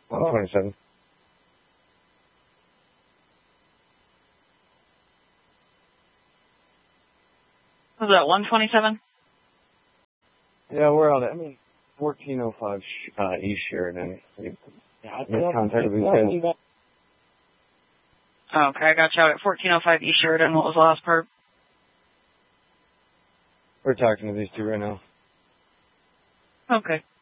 127. Was that 127? Yeah, we're out at, 1405 East Sheridan. Made contact with these guys. Okay, I got you out at 1405 East Sheridan. What was the last part? We're talking to these two right now. Okay.